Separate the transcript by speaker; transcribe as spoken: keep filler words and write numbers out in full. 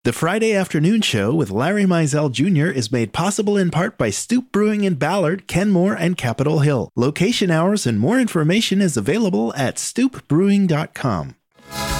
Speaker 1: The Friday Afternoon Show with Larry Mizell Junior is made possible in part by Stoop Brewing in Ballard, Kenmore, and Capitol Hill. Location hours and more information is available at stoop brewing dot com.